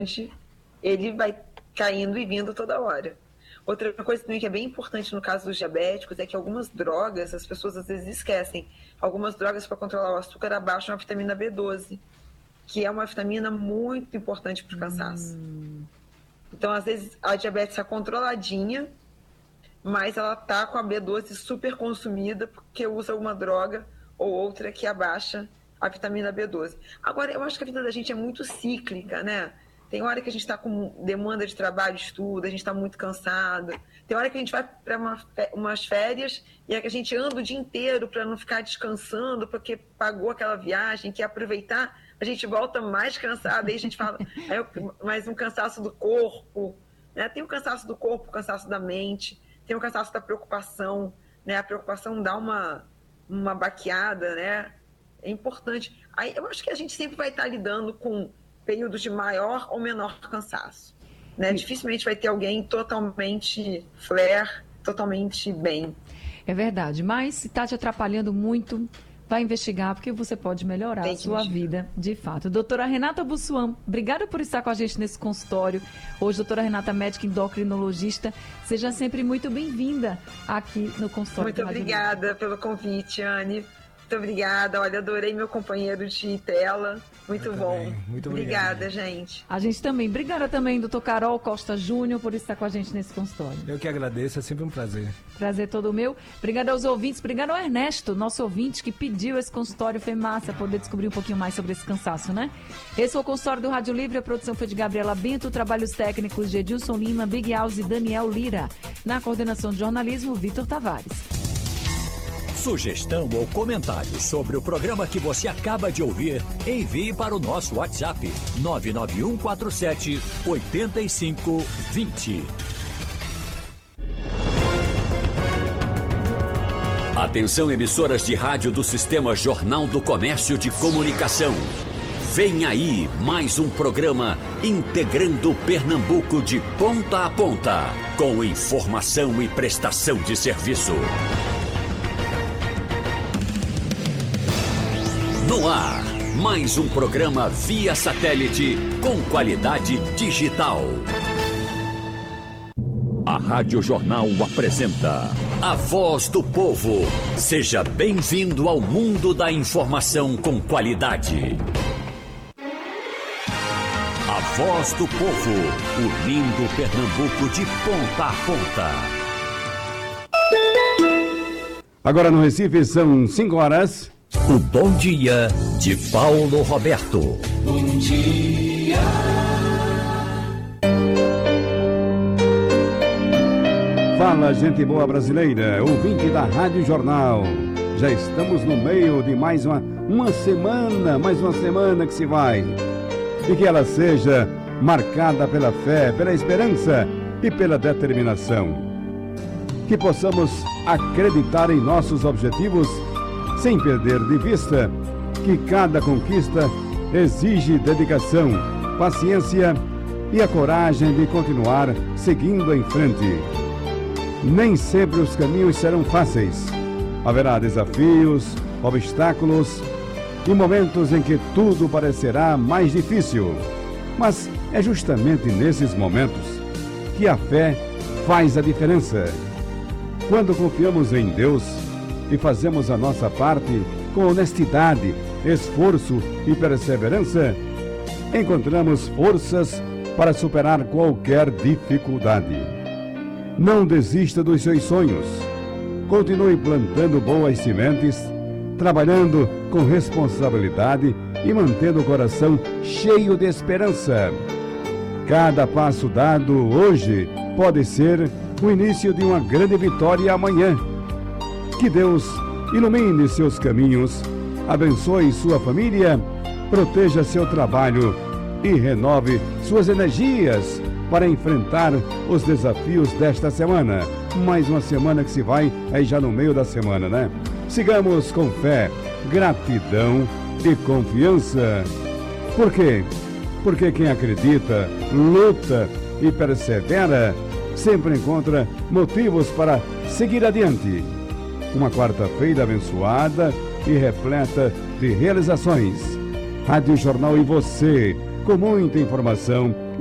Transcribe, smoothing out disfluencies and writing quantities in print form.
ele vai caindo e vindo toda hora. Outra coisa também que é bem importante no caso dos diabéticos é que algumas drogas, as pessoas às vezes esquecem, algumas drogas para controlar o açúcar abaixam a vitamina B12, que é uma vitamina muito importante para o cansaço. Então, às vezes, a diabetes está controladinha, mas ela está com a B12 super consumida porque usa uma droga ou outra que abaixa a vitamina B12. Agora, eu acho que a vida da gente é muito cíclica, né? Tem hora que a gente está com demanda de trabalho, estudo, a gente está muito cansado. Tem hora que a gente vai para umas férias e é que a gente anda o dia inteiro para não ficar descansando, porque pagou aquela viagem, quer aproveitar, a gente volta mais cansado, aí a gente fala, mais um cansaço do corpo, né? Tem o cansaço do corpo, o cansaço da mente, tem o cansaço da preocupação, né? A preocupação dá uma baqueada, né? É importante. Aí eu acho que a gente sempre vai estar lidando com períodos de maior ou menor cansaço, né? Dificilmente vai ter alguém totalmente flare, totalmente bem. É verdade, mas se está te atrapalhando muito, vai investigar, porque você pode melhorar a sua vida, de fato. Doutora Renata Bussuam, obrigada por estar com a gente nesse consultório. Hoje, doutora Renata, médica endocrinologista, seja sempre muito bem-vinda aqui no consultório. Muito obrigada pelo convite, Anne. Muito obrigada. Olha, adorei meu companheiro de tela. Muito bom. Muito obrigada, gente. A gente também. Obrigada também, doutor Carol Costa Júnior, por estar com a gente nesse consultório. Eu que agradeço, é sempre um prazer. Prazer todo meu. Obrigada aos ouvintes. Obrigada ao Ernesto, nosso ouvinte, que pediu esse consultório. Foi massa poder descobrir um pouquinho mais sobre esse cansaço, né? Esse foi o consultório do Rádio Livre. A produção foi de Gabriela Bento, trabalhos técnicos de Edilson Lima, Big House e Daniel Lira. Na coordenação de jornalismo, Vitor Tavares. Sugestão ou comentário sobre o programa que você acaba de ouvir, envie para o nosso WhatsApp 99147-8520. Atenção, emissoras de rádio do Sistema Jornal do Comércio de Comunicação. Vem aí mais um programa integrando Pernambuco de ponta a ponta, com informação e prestação de serviço. No ar, mais um programa via satélite com qualidade digital. A Rádio Jornal apresenta A Voz do Povo. Seja bem-vindo ao mundo da informação com qualidade. A Voz do Povo, unindo Pernambuco de ponta a ponta. Agora no Recife são 5 horas. O Bom Dia de Paulo Roberto. Bom dia. Fala, gente boa brasileira, ouvinte da Rádio Jornal. Já estamos no meio de mais uma semana que se vai. E que ela seja marcada pela fé, pela esperança e pela determinação. Que possamos acreditar em nossos objetivos sem perder de vista que cada conquista exige dedicação, paciência e a coragem de continuar seguindo em frente. Nem sempre os caminhos serão fáceis. Haverá desafios, obstáculos e momentos em que tudo parecerá mais difícil. Mas é justamente nesses momentos que a fé faz a diferença. Quando confiamos em Deus e fazemos a nossa parte com honestidade, esforço e perseverança, encontramos forças para superar qualquer dificuldade. Não desista dos seus sonhos. Continue plantando boas sementes, trabalhando com responsabilidade e mantendo o coração cheio de esperança. Cada passo dado hoje pode ser o início de uma grande vitória amanhã. Que Deus ilumine seus caminhos, abençoe sua família, proteja seu trabalho e renove suas energias para enfrentar os desafios desta semana. Mais uma semana que se vai, aí já no meio da semana, né? Sigamos com fé, gratidão e confiança. Por quê? Porque quem acredita, luta e persevera, sempre encontra motivos para seguir adiante. Uma quarta-feira abençoada e repleta de realizações. Rádio Jornal e você, com muita informação